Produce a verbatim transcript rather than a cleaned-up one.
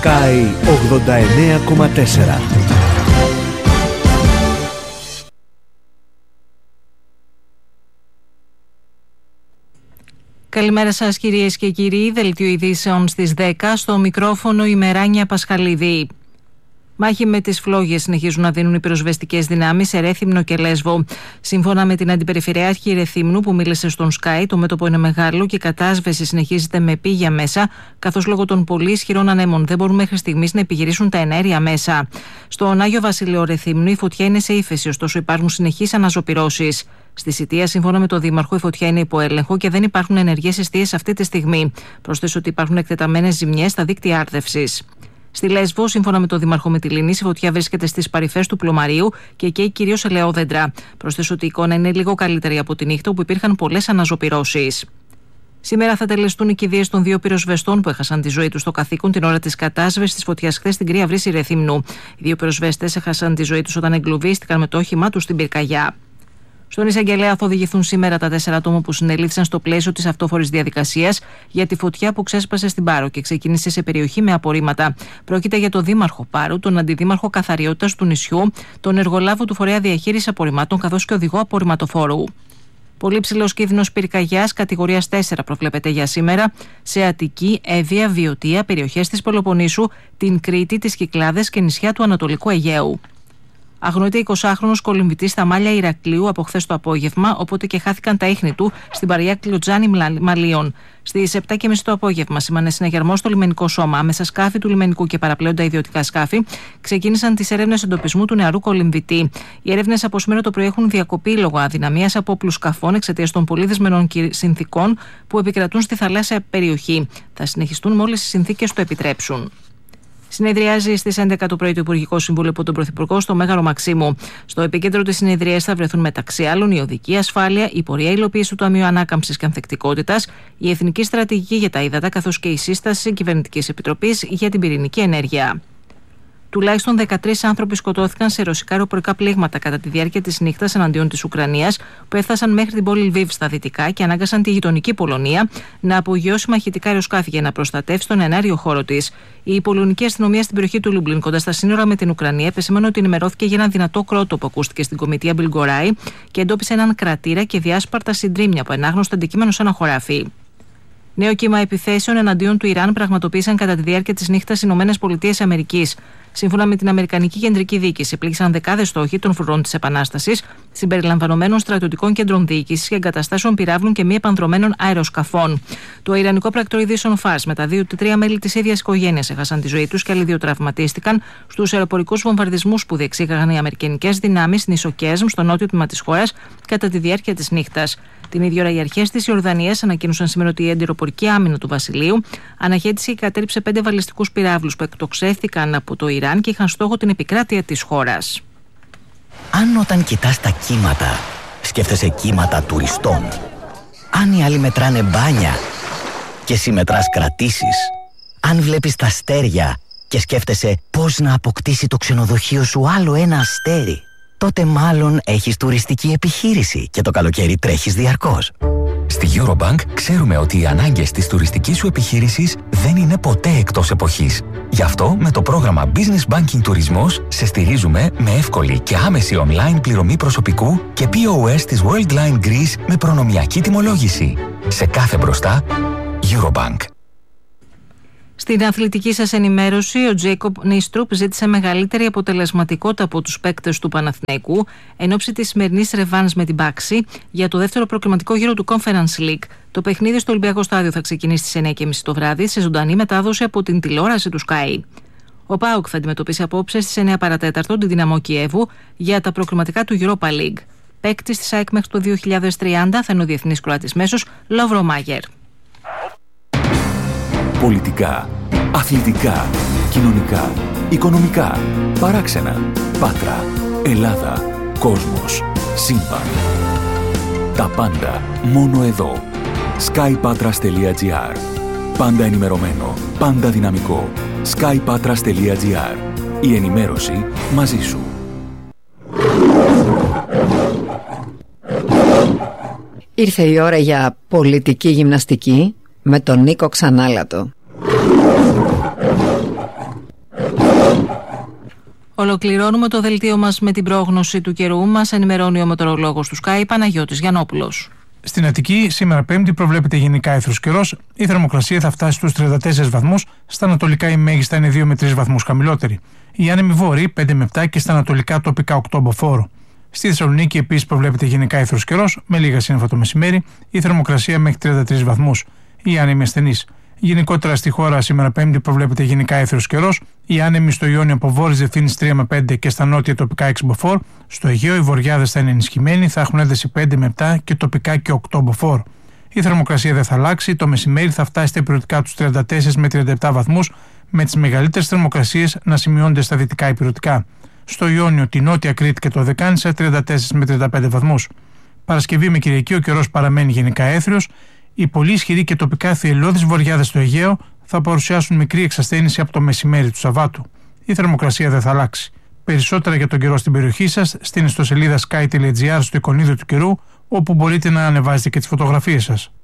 Sky ογδόντα εννέα κόμμα τέσσερα. Καλημέρα σας κυρίες και κύριοι, δελτίο ειδήσεων στις δέκα, στο μικρόφωνο η Μεράνια Πασχαλίδη. Μάχη με τις φλόγες συνεχίζουν να δίνουν οι πυροσβεστικές δυνάμεις σε Ρέθυμνο και Λέσβο. Σύμφωνα με την Αντιπεριφερειάρχη Ρεθύμνου που μίλησε στον Sky, το μέτωπο είναι μεγάλο και η κατάσβεση συνεχίζεται με πίγια μέσα, καθώς λόγω των πολύ ισχυρών ανέμων δεν μπορούν μέχρι στιγμής να επιχειρήσουν τα εναέρια μέσα. Στον Άγιο Βασίλειο Ρεθύμνου η φωτιά είναι σε ύφεση, ωστόσο υπάρχουν συνεχείς αναζωπυρώσεις. Στη Σιτία, σύμφωνα με τον Δήμαρχο, η φωτιά είναι υπό έλεγχο και δεν υπάρχουν ενεργές εστίες αυτή τη στιγμή. Προσθέτω ότι υπάρχουν εκτεταμένες ζημιές στα δίκτυα άρδευσης. Στη Λέσβο, σύμφωνα με τον Δήμαρχο Μυτιλήνης, η φωτιά βρίσκεται στις παρυφές του Πλωμαρίου και καίει κυρίως ελαιόδεντρα. Προσθέσω ότι η εικόνα είναι λίγο καλύτερη από τη νύχτα, όπου υπήρχαν πολλές αναζωπυρώσεις. Σήμερα θα τελεστούν οι κηδείες των δύο πυροσβεστών που έχασαν τη ζωή τους στο καθήκον την ώρα της κατάσβεσης της φωτιάς χθες στην Κρύα Βρύση Ρεθύμνου. Οι δύο πυροσβέστες έχασαν τη ζωή τους όταν εγκλωβίστηκαν με το όχημά τους στην πυρκαγιά. Στον εισαγγελέα θα οδηγηθούν σήμερα τα τέσσερα άτομα που συνελήφθησαν στο πλαίσιο της αυτόφορης διαδικασίας για τη φωτιά που ξέσπασε στην Πάρο και ξεκίνησε σε περιοχή με απορρίμματα. Πρόκειται για τον Δήμαρχο Πάρου, τον Αντιδήμαρχο Καθαριότητας του νησιού, τον εργολάβο του Φορέα Διαχείρισης Απορριμμάτων καθώς και οδηγό απορριμματοφόρου. Πολύ ψηλός κίνδυνος πυρκαγιάς κατηγορίας τέσσερα προβλέπεται για σήμερα σε Αττική, Εύβοια, Βιωτία, περιοχές της Πελοποννήσου, την Κρήτη, τις Κυκλάδες και νησιά του Ανατολικού Αιγαίου. Αγνοείται εικοσάχρονος κολυμβητής στα μάλια Ηρακλείου από χθες το απόγευμα, οπότε και χάθηκαν τα ίχνη του στην παροιά Κλωτζάνη Μαλίων. Στις επτά και μισή το απόγευμα, σήμανε συναγερμό στο λιμενικό σώμα. Μέσα σκάφη του λιμενικού και παραπλέοντα ιδιωτικά σκάφη ξεκίνησαν τις έρευνες εντοπισμού του νεαρού κολυμβητή. Οι έρευνες από σήμερα το πρωί έχουν διακοπεί λόγω αδυναμίας από όπλους σκαφών εξαιτίας των πολύ δυσμενών συνθήκων που επικρατούν στη θαλάσσια περιοχή. Θα συνεχιστούν μόλις οι συνθήκες το επιτρέψουν. Συνεδριάζει στις έντεκα το πρωί το Υπουργικό Συμβούλιο από τον Πρωθυπουργό στο Μέγαρο Μαξίμου. Στο επίκεντρο της συνεδρίας θα βρεθούν μεταξύ άλλων η οδική ασφάλεια, η πορεία υλοποίηση του Ταμείου Ανάκαμψης και Ανθεκτικότητας, η Εθνική Στρατηγική για τα Ύδατα καθώς και η σύσταση Κυβερνητικής Επιτροπής για την Πυρηνική Ενέργεια. Τουλάχιστον δεκατρείς άνθρωποι σκοτώθηκαν σε ρωσικά αεροπορικά πλήγματα κατά τη διάρκεια της νύχτας εναντίον της Ουκρανίας, που έφτασαν μέχρι την πόλη Λβίβ στα δυτικά και ανάγκασαν τη γειτονική Πολωνία να απογειώσει μαχητικά αεροσκάφη για να προστατεύσει τον εναέριο χώρο της. Η πολωνική αστυνομία στην περιοχή του Λούμπλιν, κοντά στα σύνορα με την Ουκρανία, επεσήμανε ότι ενημερώθηκε για ένα δυνατό κρότο που ακούστηκε στην κομιτεία Μπιλγκοράι και εντόπισε έναν κρατήρα και διάσπαρτα συντρίμμια από ενάγνωστο αντικείμενο σε ένα χωράφι. Νέο κύμα επιθέσεων εναντίον του Ιράν πραγματοποίησαν κατά τη διάρκεια της νύχτας οι ΗΠΑ. Σύμφωνα με την Αμερικανική Κεντρική Διοίκηση, πλήγησαν δεκάδες στόχοι των φρουρών της Επανάστασης, συμπεριλαμβανομένων στρατιωτικών κέντρων διοίκησης και εγκαταστάσεων πυράβλων και μη επανδρωμένων αεροσκαφών. Το Ιρανικό πρακτορείο ειδήσεων Φάρς με τα δύο ή τρία μέλη της ίδιας οικογένειας έχασαν τη ζωή τους και άλλοι δύο τραυματίστηκαν στους αεροπορικούς βομβαρδισμούς που διεξήγαγαν οι αμερικανικές δυνάμεις στην Ισοκέσμ, στο νότιο τμήμα της χώρας, κατά τη διάρκεια της νύχτας. Την ίδια ώρα, οι αρχές της Ιορδανίας ανακοίνωσαν σήμερα ότι η αντιεροπορική άμυνα του Βασιλείου αναχέτησε και κατέληψε πέντε βαλιστικούς πυράβλους που εκτοξεύθηκαν από το Ιράν και είχαν στόχο την επικράτεια της χώρας. Αν όταν κοιτάς τα κύματα, σκέφτεσαι κύματα τουριστών, αν οι άλλοι μετράνε μπάνια και εσύ μετράς κρατήσεις, αν βλέπεις τα αστέρια και σκέφτεσαι πώς να αποκτήσει το ξενοδοχείο σου άλλο ένα αστέρι, τότε μάλλον έχεις τουριστική επιχείρηση και το καλοκαίρι τρέχεις διαρκώς. Στη Eurobank ξέρουμε ότι οι ανάγκες της τουριστικής σου επιχείρησης δεν είναι ποτέ εκτός εποχής. Γι' αυτό με το πρόγραμμα Business Banking Τουρισμός σε στηρίζουμε με εύκολη και άμεση online πληρωμή προσωπικού και πι ο ες της Worldline Greece με προνομιακή τιμολόγηση. Σε κάθε μπροστά, Eurobank. Στην αθλητική σας ενημέρωση, ο Τζέικοπ Νίστρουπ ζήτησε μεγαλύτερη αποτελεσματικότητα από τους παίκτες του Παναθηναϊκού εν ώψη της σημερινής ρεβάνς με την Πάξη για το δεύτερο προκριματικό γύρο του Conference League. Το παιχνίδι στο Ολυμπιακό Στάδιο θα ξεκινήσει στις εννιά και μισή το βράδυ σε ζωντανή μετάδοση από την τηλεόραση του Sky. Ο ΠΑΟΚ θα αντιμετωπίσει απόψε στις εννιά παρά τέταρτο τη Δυναμό Κιέβου για τα προκριματικά του Europa League. Παίκτης της ΑΕΚ μέχρι το δύο χιλιάδες τριάντα θα είναι ο διεθνής Κροάτης μέσος Λόβρο Μάγερ. Πολιτικά, αθλητικά, κοινωνικά, οικονομικά, παράξενα, Πάτρα, Ελλάδα, κόσμος, σύμπαν. Τα πάντα μόνο εδώ. sky patras τελεία gr. Πάντα ενημερωμένο, πάντα δυναμικό. sky patras τελεία gr. Η ενημέρωση μαζί σου. Ήρθε η ώρα για πολιτική γυμναστική με τον Νίκο Ξανάλατο. Ολοκληρώνουμε το δελτίο μας με την πρόγνωση του καιρού. Μας ενημερώνει ο μετεωρολόγος του Sky, Παναγιώτης Γιαννόπουλος. Στην Αττική, σήμερα Πέμπτη, προβλέπεται γενικά αίθρος καιρός. Η θερμοκρασία θα φτάσει στους τριάντα τέσσερις βαθμούς. Στα ανατολικά η μέγιστα είναι δύο με τρεις βαθμούς χαμηλότερη. Η άνεμη βόρειη πέντε με επτά και στα ανατολικά τοπικά οκτώ μποφόρ. Στη Θεσσαλονίκη επίσης προβλέπεται γενικά αίθρος καιρός, με λίγα σύννεφα το μεσημέρι. Η θερμοκρασία μέχρι τριάντα τρεις βαθμούς. Η άνεμη ασθενής. Γενικότερα στη χώρα σήμερα Πέμπτη προβλέπεται γενικά αίθρος καιρός. Η άνεμη στο Ιόνιο από βόρειες διευθύνσεις τρία με πέντε και στα νότια τοπικά έξι μποφόρ. Στο Αιγαίο οι βορειάδες θα είναι ενισχυμένοι, θα έχουν ένταση πέντε με επτά και τοπικά και οκτώ μποφόρ. Η θερμοκρασία δεν θα αλλάξει. Το μεσημέρι θα φτάσει στα ηπειρωτικά τους τριάντα τέσσερις με τριάντα επτά βαθμούς, με τις μεγαλύτερες θερμοκρασίες να σημειώνονται στα δυτικά ηπειρωτικά. Στο Ιόνιο, τη Νότια Κρήτη και το Δεκάνησα τριάντα τέσσερις με τριάντα πέντε βαθμούς. Παρασκευή με Κυριακή ο καιρός παραμένει γενικά έθριος. Οι πολύ ισχυροί και τοπικά θυελλώδεις βορειάδες στο Αιγαίο θα παρουσιάσουν μικρή εξασθένηση από το μεσημέρι του Σαββάτου. Η θερμοκρασία δεν θα αλλάξει. Περισσότερα για τον καιρό στην περιοχή σας στην ιστοσελίδα sky τελεία gr στο εικονίδιο του καιρού, όπου μπορείτε να ανεβάζετε και τις φωτογραφίες σας.